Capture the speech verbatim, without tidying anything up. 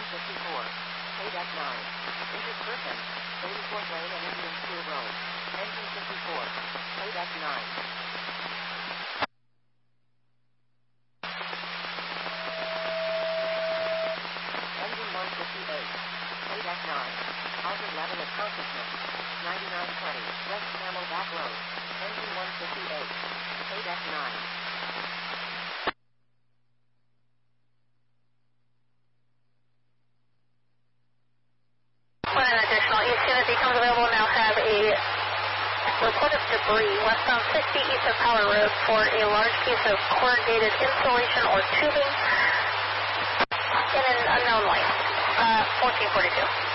fifty-four. Paydeck nine. Injured person. eighty-fourth lane and Indian School Road. Engine fifty-four. Paydeck nine. Engine one fifty-eight. Paydeck nine. Altered level of consciousness. ninety-nine twenty. West Camelback Road. Engine one fifty-eight. Paydeck nine. When an additional East unit becomes available, now have a report of debris westbound sixty east of Power Road for a large piece of corrugated insulation or tubing in an unknown lane. Uh, fourteen forty-two.